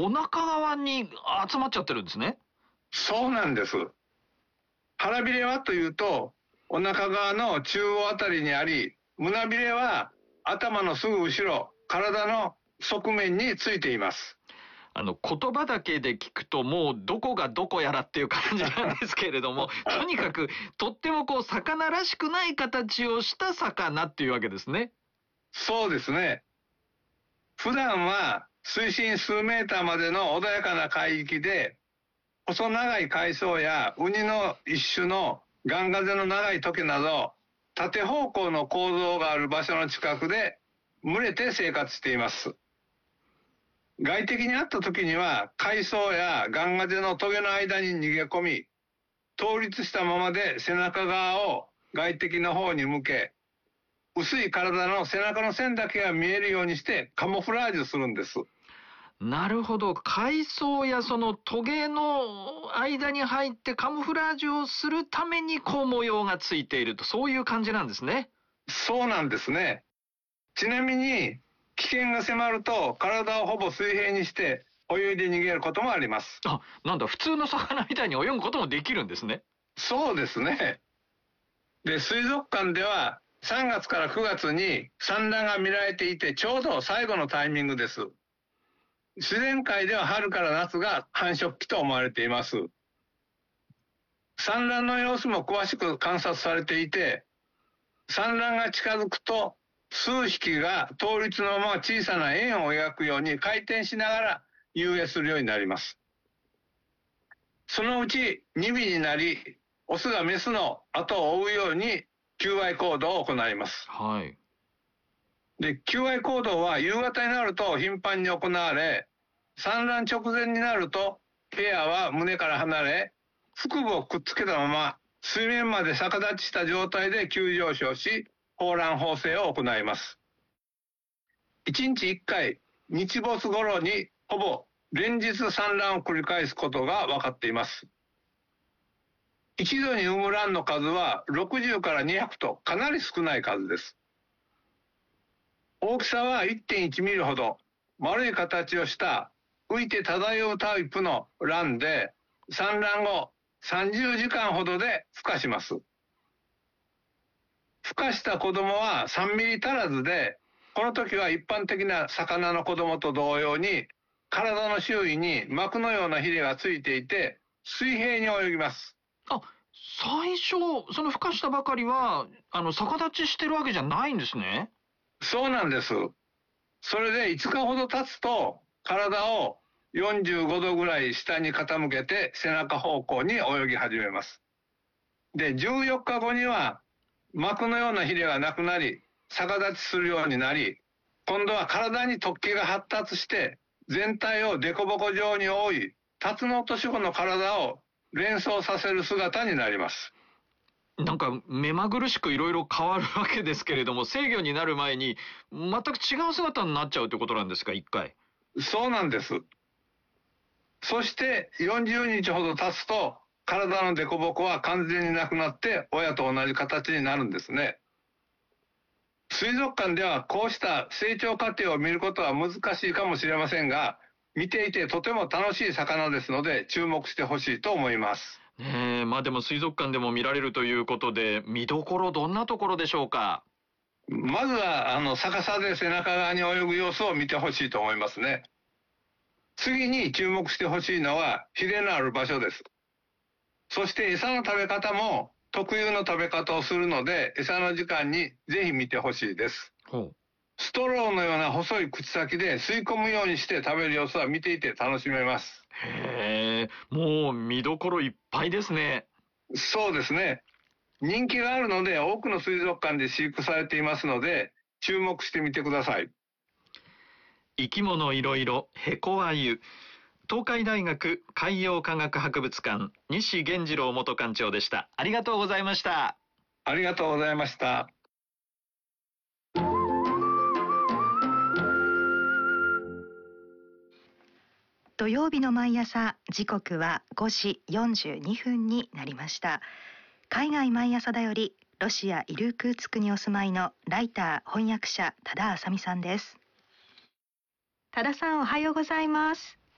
お腹側に集まっちゃってるんですね。 そうなんです。腹びれはというと、お腹側の中央あたりにあり、胸びれは頭のすぐ後ろ、体の側面についています。 言葉だけで聞くともうどこがどこやらっていう感じなんですけれども、とにかくとっても魚らしくない形をした魚っていうわけですね。 そうですね。普段は水深数メーターまでの穏やかな海域で、細長い海藻やウニの一種のガンガゼの長い時など、縦方向の構造がある場所の近くで群れて生活しています。外敵に会った時には海藻やガンガゼのトゲの間に逃げ込み、倒立したままで背中側を外敵の方に向け、薄い体の背中の線だけが見えるようにしてカモフラージュするんです。 なるほど。海藻やそのトゲの間に入ってカモフラージュをするために模様がついていると、そういう感じなんですね。 そうなんですね。ちなみに危険が迫ると体をほぼ水平にして泳いで逃げることもあります。 なんだ、普通の魚みたいに泳ぐこともできるんですね。 そうですね。で、水族館では3月から9月に産卵が見られていて、ちょうど最後のタイミングです。自然界では春から夏が繁殖期と思われています。産卵の様子も詳しく観察されていて、産卵が近づくと数匹が倒立のまま小さな円を描くように回転しながら遊泳するようになります。そのうち2尾になり、オスがメスの後を追うように求愛行動を行います。 はい。 で、求愛行動は夕方になると頻繁に行われ、産卵直前になるとペアは胸から離れ、腹部をくっつけたまま水面まで逆立ちした状態で急上昇し、抱卵放生を行います。1日1回、日没頃にほぼ連日産卵を繰り返すことが分かっています。一度に産む卵の数は60から200とかなり少ない数です。大きさは 1.1 ミリほど、丸い形をした浮いて漂うタイプの卵で、産卵後30時間ほどで孵化します。孵化した子供は3ミリ足らずで、この時は一般的な魚の子供と同様に、体の周囲に膜のようなヒレがついていて、水平に泳ぎます。 最初、その孵化したばかりは、逆立ちしてるわけじゃないんですね。 そうなんです。それで5日ほど経つと、体を45度ぐらい下に傾けて背中方向に泳ぎ始めます。で、14日後には膜のようなヒレがなくなり、逆立ちするようになり、今度は体に突起が発達して全体を凸凹状に覆い、タツノオトシゴの体を連想させる姿になります。 なんか目まぐるしくいろいろ変わるわけですけれども、制御になる前に全く違う姿になっちゃうということなんですか、一回。 そうなんです。そして40日ほど経つと、体の凸凹は完全になくなって親と同じ形になるんですね。水族館ではこうした成長過程を見ることは難しいかもしれませんが、見ていてとても楽しい魚ですので注目してほしいと思います。 でも水族館でも見られるということで、見どころどんなところでしょうか。 まずは逆さで背中側に泳ぐ様子を見てほしいと思いますね。次に注目してほしいのはヒレのある場所です。そして餌の食べ方も特有の食べ方をするので、餌の時間にぜひ見てほしいです。ストローのような細い口先で吸い込むようにして食べる様子は見ていて楽しめます。 もう見どころいっぱいですね。 そうですね。人気があるので多くの水族館で飼育されていますので、注目してみてください。 生き物いろいろヘコアユ。東海大学海洋科学博物館、西源次郎元館長でした。ありがとうございました。 ありがとうございました。 土曜日の毎朝、時刻は5時42分になりました。海外毎朝だより、ロシア・イルクーツクにお住まいのライター翻訳者多田あさみさんです。多田さん、おはようございます。